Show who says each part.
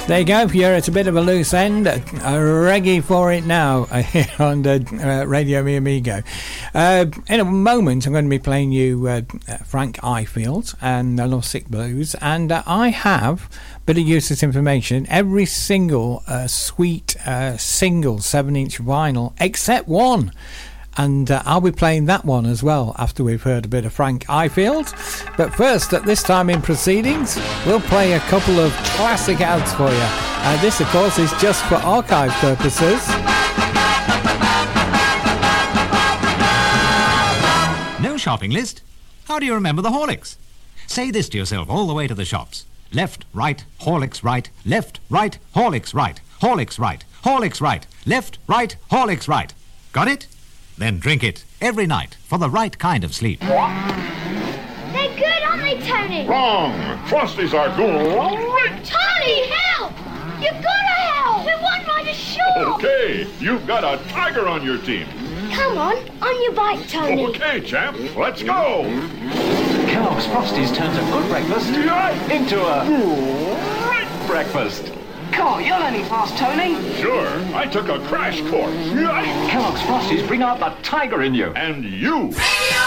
Speaker 1: There you go. You're at a bit of a loose end. A reggae for it now here on Radio Mi Amigo. In a moment, I'm going to be playing you Frank Ifield and the Lovesick Blues. And I have a bit of useless information. Every single sweet single 7-inch vinyl except one. And I'll be playing that one as well after we've heard a bit of Frank Ifield. But first, at this time in proceedings, we'll play a couple of classic ads for you. This, of course, is just for archive purposes.
Speaker 2: No shopping list? How do you remember the Horlicks? Say this to yourself all the way to the shops. Left, right, Horlicks right. Left, right, Horlicks right. Horlicks right. Horlicks right. Left, right, Horlicks right. Got it? Then drink it every night for the right kind of sleep.
Speaker 3: They're good, aren't they, Tony?
Speaker 4: Wrong! Frosties are great!
Speaker 3: Tony, help! You've got to help! We won by the shore!
Speaker 4: Okay, you've got a tiger on your team.
Speaker 3: Come on your bike, Tony.
Speaker 4: Okay, champ, let's go!
Speaker 5: Kellogg's Frosties turns a good breakfast into a great breakfast.
Speaker 6: Come on, you're learning fast, Tony.
Speaker 4: Sure, I took a crash course.
Speaker 5: Kellogg's Frosties bring out the tiger in you.
Speaker 4: And you.
Speaker 7: Radio